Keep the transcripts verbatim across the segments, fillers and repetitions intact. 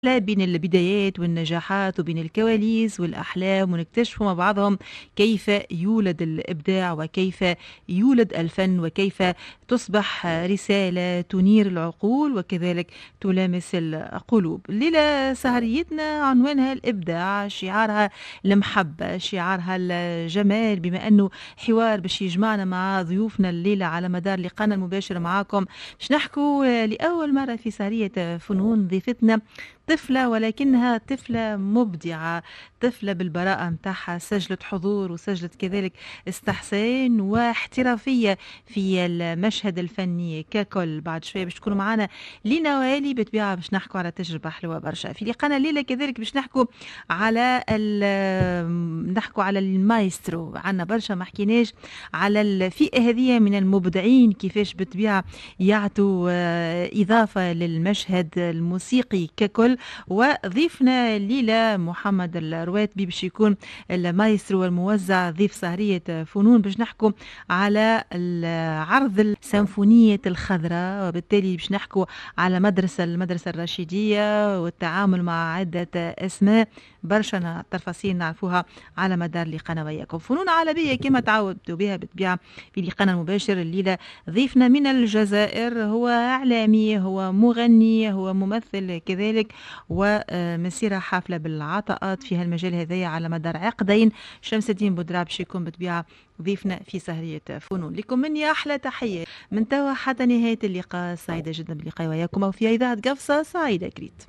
لا بين البدايات والنجاحات وبين الكواليس والأحلام ونكتشف مع بعضهم كيف يولد الإبداع وكيف يولد الفن وكيف تصبح رسالة تنير العقول وكذلك تلامس القلوب. الليلة سهريتنا عنوانها الإبداع، شعارها المحبة، شعارها الجمال، بما أنه حوار باش يجمعنا مع ضيوفنا الليلة على مدار لقاءنا المباشر معاكم. باش نحكوا لأول مرة في سهرية فنون ضيفتنا طفلة، ولكنها طفلة مبدعة، طفلة بالبراءة متاعها، سجلت حضور وسجلت كذلك استحسان واحترافية في المشهد الفني ككل. بعد شوية باش تكونوا معنا لينا وائلي بطبيعة باش نحكوا على تجربة حلوة برشا في لقانا الليلة. كذلك باش نحكوا على نحكوا على المايسترو، عنا برشا ما حكيناش على الفئة هذه من المبدعين كيفاش بطبيعة يعطوا إضافة للمشهد الموسيقي ككل. وضيفنا الليلة محمد الرواتبي باش يكون المايسترو والموزع ضيف سهرية فنون، باش نحكوا على عرض السيمفونية الخضراء، وبالتالي باش نحكوا على مدرسة المدرسة الرشيدية والتعامل مع عدة أسماء، برشا تفاصيل نعرفوها على مدار لقانا وياكم. فنون عالمية كما تعودتوا بها بالطبيعة في لقانا المباشر. الليلة ضيفنا من الجزائر، هو إعلامي، هو مغني، هو ممثل كذلك، ومسيرة حافلة بالعطاءات في هالمجال هذايا على مدار عقدين. شمس الدين بودراب باش يكون بالطبيعة ضيفنا في سهرية فنون. لكم مني أحلى تحية من توا حتى نهاية اللقاء، سعيدة جدا باللقاء وياكم وفي إذاعة قفصة سعيدة كريت.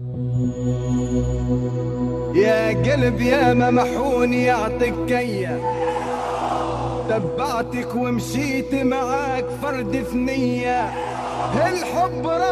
يا قلب يا ممحون يعطيك كيا، تبعتك ومشيت معاك فرد ثنية الحب.